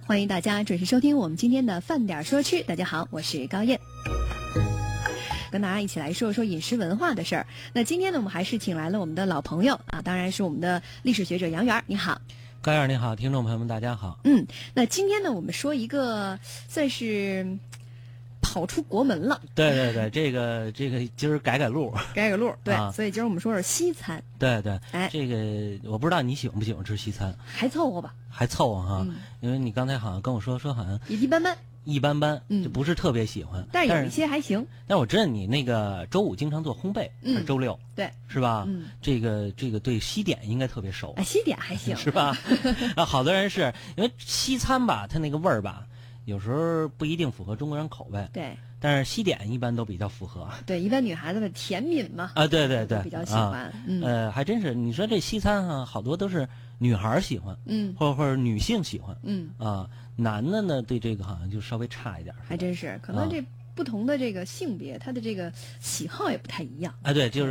欢迎大家准时收听我们今天的饭点说吃。大家好，我是高燕，跟大家一起来说说饮食文化的事儿。那今天呢，我们还是请来了我们的老朋友啊，当然是我们的历史学者杨元。你好。 高燕你好，听众朋友们大家好。 那今天呢，我们说一个算是跑出国门了。 对，这个今儿改路， 对、所以今儿我们说是西餐。 对， 哎， 这个我不知道你喜欢不喜欢吃西餐？ 还凑合吧， 还凑合哈，因为你刚才好像跟我说好像一般般，就不是特别喜欢。 但是有一些还行。 但我知道你那个周五经常做烘焙，还是周六？ 对， 是吧？这个对西点应该特别熟。 西点还行， 是吧？啊，好多人是因为西餐吧，它那个味儿吧，有时候不一定符合中国人口味。 对。 但是西点一般都比较符合。 对，一般女孩子的甜品嘛。 啊，对， 比较喜欢。 还真是，你说这西餐啊，好多都是女孩喜欢，或者女性喜欢，男的呢对这个好像就稍微差一点。 还真是，可能这不同的这个性别，他的这个喜好也不太一样。 对，就是。